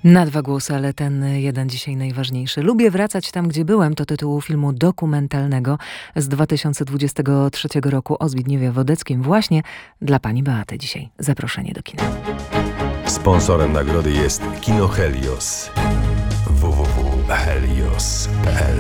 Na dwa głosy, ale ten jeden dzisiaj najważniejszy. Lubię wracać tam, gdzie byłem. To tytuł filmu dokumentalnego z 2023 roku o Zbigniewie Wodeckim. Właśnie dla pani Beaty dzisiaj zaproszenie do kina. Sponsorem nagrody jest Kino Helios. www.helios.pl